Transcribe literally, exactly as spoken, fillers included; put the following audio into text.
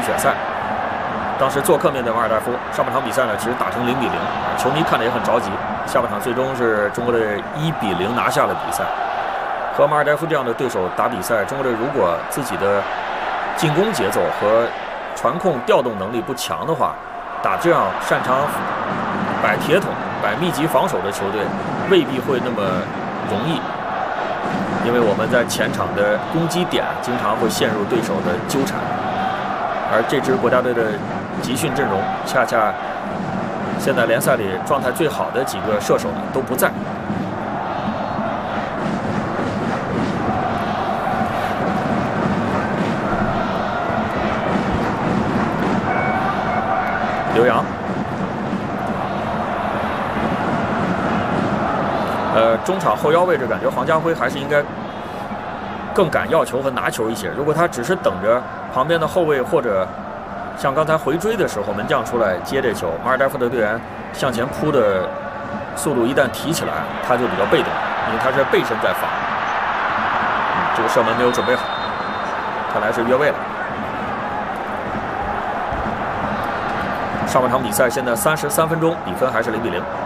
选赛。当时做客面对马尔代夫，上半场比赛呢，其实打成零比零，球迷看得也很着急。下半场最终是中国队一比零拿下了比赛。和马尔代夫这样的对手打比赛，中国队如果自己的进攻节奏和传控调动能力不强的话，打这样擅长摆铁桶、摆密集防守的球队，未必会那么容易。因为我们在前场的攻击点经常会陷入对手的纠缠，而这支国家队的集训阵容，恰恰现在联赛里状态最好的几个射手呢都不在。刘洋，呃，中场后腰位置，感觉黄家辉还是应该更敢要球和拿球一些。如果他只是等着旁边的后卫或者像刚才回追的时候门将出来接这球，马尔代夫的队员向前扑的速度一旦提起来，他就比较被动，因为他是背身在防。嗯，这个射门没有准备好，看来是越位了。上半场比赛现在三十三分钟，比分还是零比零。